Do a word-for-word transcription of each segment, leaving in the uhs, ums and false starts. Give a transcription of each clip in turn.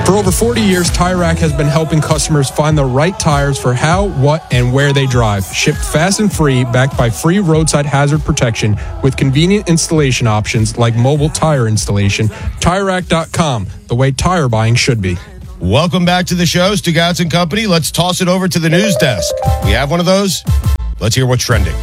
For over forty years, Tire Rack has been helping customers find the right tires for how, what, and where they drive. Shipped fast and free, backed by free roadside hazard protection with convenient installation options like mobile tire installation. Tire Rack dot com, the way tire buying should be. Welcome back to the show, Stugotz and Company. Let's toss it over to the news desk. We have one of those. Let's hear what's trending.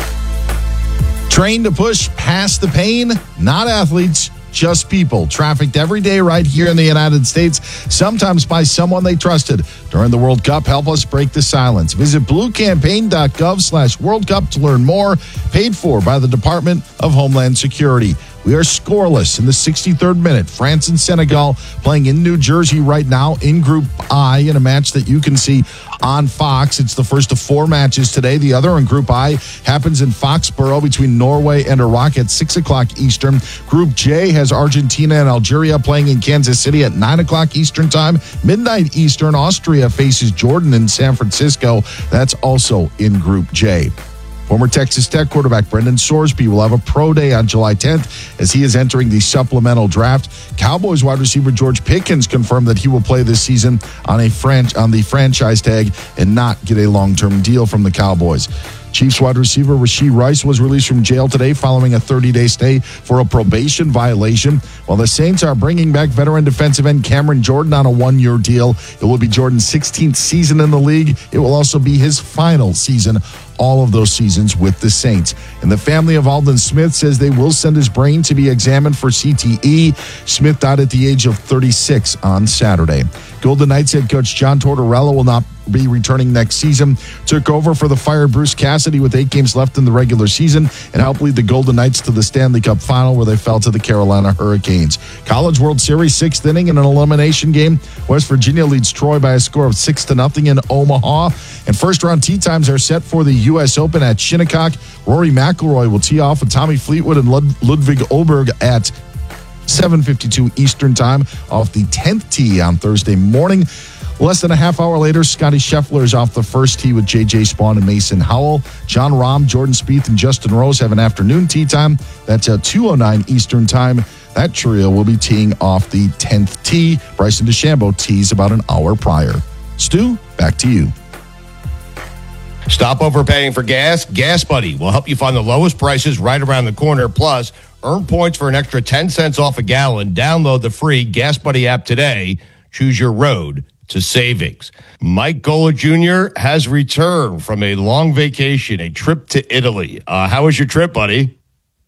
Trained to push past the pain, not athletes, just people. Trafficked every day right here in the United States, sometimes by someone they trusted during the World Cup. Help us break the silence. Visit bluecampaign.gov slash World Cup to learn more. Paid for by the Department of Homeland Security. We are scoreless in the sixty-third minute. France and Senegal playing in New Jersey right now in Group I in a match that you can see on Fox. It's the first of four matches today. The other in Group I happens in Foxborough between Norway and Iraq at six o'clock Eastern. Group J has Argentina and Algeria playing in Kansas City at nine o'clock Eastern time. Midnight Eastern, Austria faces Jordan in San Francisco. That's also in Group J. Former Texas Tech quarterback Brendan Sorsby will have a pro day on July tenth as he is entering the supplemental draft. Cowboys wide receiver George Pickens confirmed that he will play this season on a fran- on the franchise tag and not get a long-term deal from the Cowboys. Chiefs wide receiver Rashee Rice was released from jail today following a thirty-day stay for a probation violation. While the Saints are bringing back veteran defensive end Cameron Jordan on a one-year deal. It will be Jordan's sixteenth season in the league. It will also be his final season, all of those seasons with the Saints. And the family of Aldon Smith says they will send his brain to be examined for C T E. Smith died at the age of thirty-six on Saturday. Golden Knights head coach John Tortorella will not be returning next season. Took over for the fired Bruce Cassidy with eight games left in the regular season and helped lead the Golden Knights to the Stanley Cup final where they fell to the Carolina Hurricanes. College World Series sixth inning in an elimination game. West Virginia leads Troy by a score of six to nothing in Omaha. And first round tee times are set for the U S Open at Shinnecock. Rory McIlroy will tee off with Tommy Fleetwood and Lud- Ludwig Oberg at seven fifty-two Eastern time off the tenth tee on Thursday morning. Less than a half hour later, Scotty Scheffler is off the first tee with J J Spawn and Mason Howell. John Rahm, Jordan Spieth, and Justin Rose have an afternoon tee time. That's at two oh nine Eastern time. That trio will be teeing off the tenth tee. Bryson DeChambeau tees about an hour prior. Stu, back to you. Stop overpaying for gas? Gas Buddy will help you find the lowest prices right around the corner. Plus, earn points for an extra ten cents off a gallon. Download the free Gas Buddy app today. Choose your road to savings. Mike Gola Junior has returned from a long vacation, a trip to Italy. Uh, how was your trip, buddy?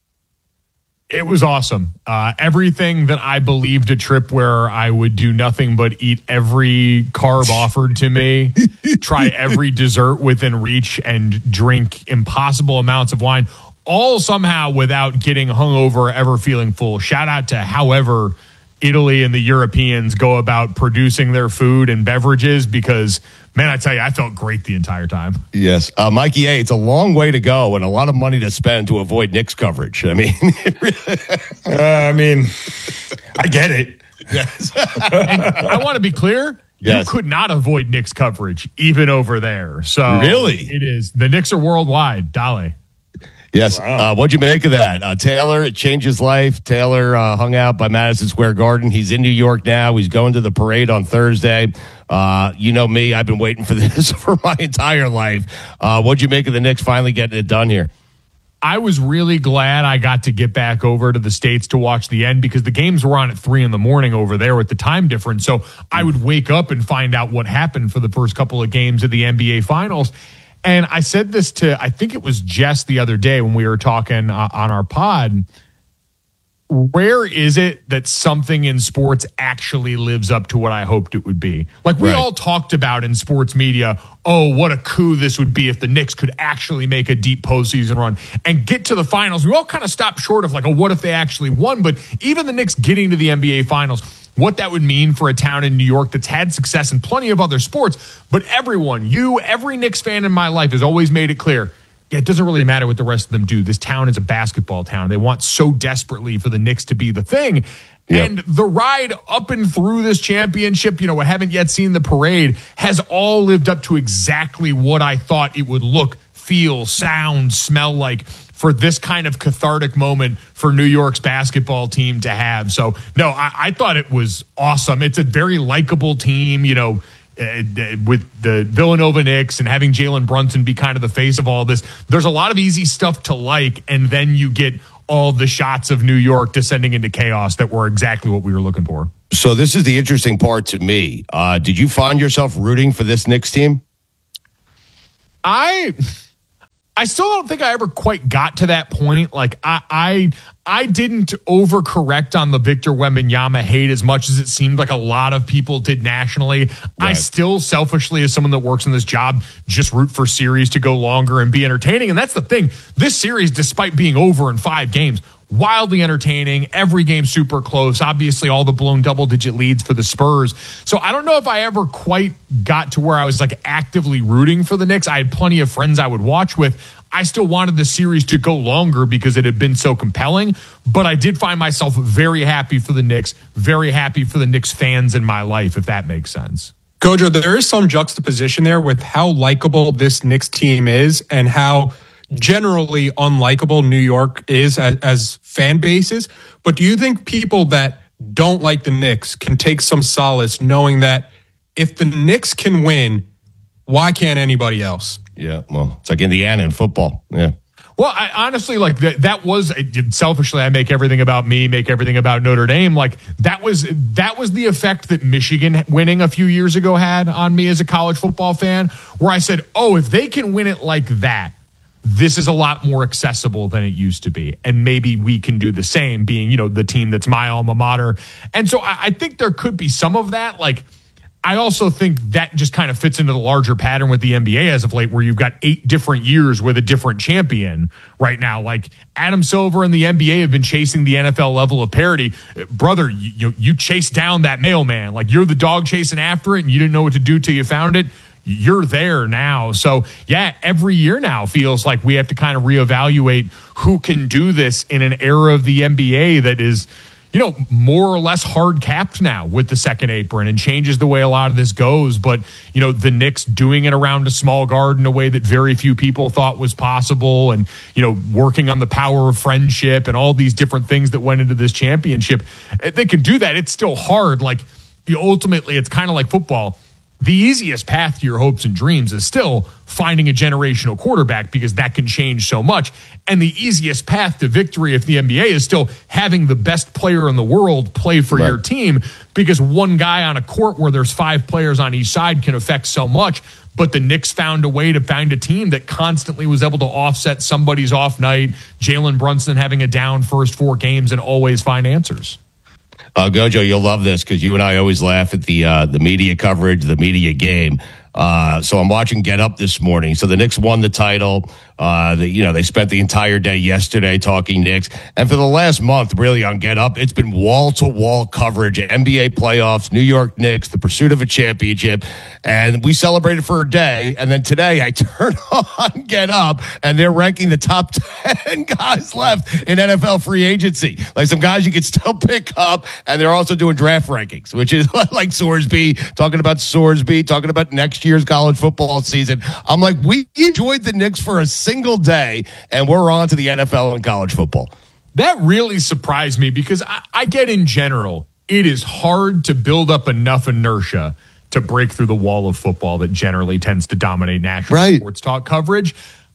It was awesome. Uh, everything that I believed a trip where I would do nothing but eat every carb offered to me, try every dessert within reach, and drink impossible amounts of wine, all somehow without getting hungover or ever feeling full. Shout out to however Italy and the Europeans go about producing their food and beverages because, man, I tell you, I felt great the entire time. Yes. Uh, Mikey A., it's a long way to go and a lot of money to spend to avoid Knicks coverage. I mean, uh, I mean, I get it. Yes. And I want to be clear. Yes. You could not avoid Knicks coverage even over there. So really, it is. The Knicks are worldwide. Dale. Yes. Wow. Uh, what'd you make of that? Uh, Taylor, it changed his life. Taylor uh, hung out by Madison Square Garden. He's in New York now. He's going to the parade on Thursday. Uh, you know me. I've been waiting for this for my entire life. Uh, what'd you make of the Knicks finally getting it done here? I was really glad I got to get back over to the States to watch the end because the games were on at three in the morning over there with the time difference. So I would wake up and find out what happened for the first couple of games of the N B A Finals. And I said this to, I think it was Jess the other day when we were talking uh, on our pod. Where is it that something in sports actually lives up to what I hoped it would be? Like we right. all talked about in sports media, oh, what a coup this would be if the Knicks could actually make a deep postseason run and get to the finals. We all kind of stopped short of like, oh, what if they actually won? But even the Knicks getting to the N B A Finals, what that would mean for a town in New York that's had success in plenty of other sports. But everyone, you, every Knicks fan in my life has always made it clear, yeah, it doesn't really matter what the rest of them do. This town is a basketball town. They want so desperately for the Knicks to be the thing. Yep. And the ride up and through this championship, you know, I haven't yet seen the parade, has all lived up to exactly what I thought it would look, feel, sound, smell like for this kind of cathartic moment for New York's basketball team to have. So, no, I, I thought it was awesome. It's a very likable team, you know, uh, with the Villanova Knicks and having Jalen Brunson be kind of the face of all this. There's a lot of easy stuff to like, and then you get all the shots of New York descending into chaos that were exactly what we were looking for. So this is the interesting part to me. Uh, did you find yourself rooting for this Knicks team? I... I still don't think I ever quite got to that point. Like I, I, I didn't overcorrect on the Victor Wembanyama hate as much as it seemed like a lot of people did nationally. Right. I still selfishly, as someone that works in this job, just root for series to go longer and be entertaining. And that's the thing. This series, despite being over in five games, wildly entertaining, every game super close, obviously all the blown double-digit leads for the Spurs. So I don't know if I ever quite got to where I was like actively rooting for the Knicks. I had plenty of friends I would watch with. I still wanted the series to go longer because it had been so compelling, but I did find myself very happy for the Knicks, very happy for the Knicks fans in my life, if that makes sense. Gojo, there is some juxtaposition there with how likable this Knicks team is and how generally unlikable New York is as, as fan bases. But do you think people that don't like the Knicks can take some solace knowing that if the Knicks can win, why can't anybody else? Yeah, well, it's like Indiana in football. Yeah. Well, I honestly, like that, that was selfishly, I make everything about me, make everything about Notre Dame. Like that was, that was the effect that Michigan winning a few years ago had on me as a college football fan, where I said, oh, if they can win it like that, this is a lot more accessible than it used to be. And maybe we can do the same, being, you know, the team that's my alma mater. And so I, I think there could be some of that. Like, I also think that just kind of fits into the larger pattern with the N B A as of late, where you've got eight different years with a different champion right now. Like Adam Silver and the N B A have been chasing the N F L level of parity. Brother, you, you, you chased down that mailman. Like you're the dog chasing after it and you didn't know what to do till you found it. You're there now. So yeah, every year now feels like we have to kind of reevaluate who can do this in an era of the N B A that is, you know, more or less hard capped now with the second apron and changes the way a lot of this goes. But, you know, the Knicks doing it around a small guard in a way that very few people thought was possible, and, you know, working on the power of friendship and all these different things that went into this championship. If they can do that, it's still hard. Like, you ultimately, it's kind of like football. The easiest path to your hopes and dreams is still finding a generational quarterback, because that can change so much. And the easiest path to victory if the N B A is still having the best player in the world play for right. your team, because one guy on a court where there's five players on each side can affect so much. But the Knicks found a way to find a team that constantly was able to offset somebody's off night, Jalen Brunson having a down first four games, and always find answers. Uh, Gojo, you'll love this because you and I always laugh at the uh, the media coverage, the media game. Uh, so I'm watching Get Up this morning. So the Knicks won the title. Uh, the, you know, they spent the entire day yesterday talking Knicks. And for the last month, really, on Get Up, it's been wall-to-wall coverage at N B A playoffs, New York Knicks, the pursuit of a championship. And we celebrated for a day. And then today I turn on Get Up, and they're ranking the top ten guys left in N F L free agency. Like some guys you can still pick up, and they're also doing draft rankings, which is like Sorsby, talking about Sorsby, talking about next year's college football season. I'm like, we enjoyed the Knicks for a single day, and we're on to the N F L and college football. That really surprised me, because I, I get in general, it is hard to build up enough inertia to break through the wall of football that generally tends to dominate national right. sports talk coverage.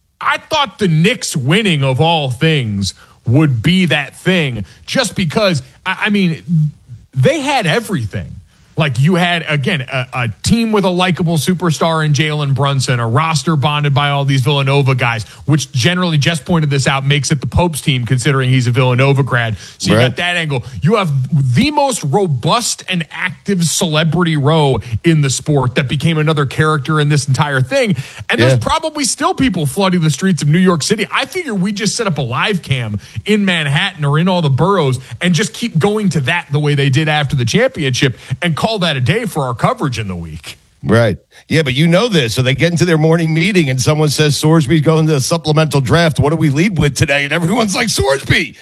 I thought the Knicks winning, of all things, would be that thing, just because, I, I mean, they had everything. Like, you had, again, a, a team with a likable superstar in Jalen Brunson, a roster bonded by all these Villanova guys, which generally, Jess pointed this out, makes it the Pope's team, considering he's a Villanova grad. So you right. got that angle. You have the most robust and active celebrity row in the sport that became another character in this entire thing. And yeah. there's probably still people flooding the streets of New York City. I figure we just set up a live cam in Manhattan or in all the boroughs and just keep going to that the way they did after the championship, and call that a day for our coverage in the week. Right. Yeah, but you know this. So they get into their morning meeting and someone says Sorsby's going to the supplemental draft. What do we lead with today? And everyone's like, Sorsby.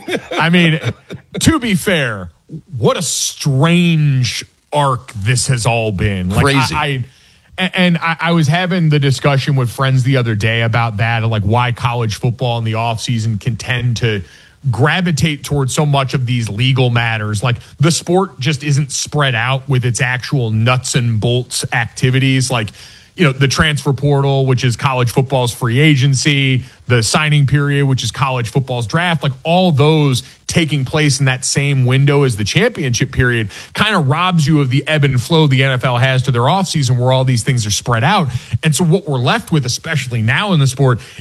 I mean, to be fair, what a strange arc this has all been. Like, crazy. I, I And, and I, I was having the discussion with friends the other day about that, like why college football in the offseason can tend to gravitate towards so much of these legal matters. Like the sport just isn't spread out with its actual nuts and bolts activities. Like, you know, the transfer portal, which is college football's free agency, the signing period, which is college football's draft, like all those taking place in that same window as the championship period kind of robs you of the ebb and flow the N F L has to their offseason where all these things are spread out. And so what we're left with, especially now in the sport,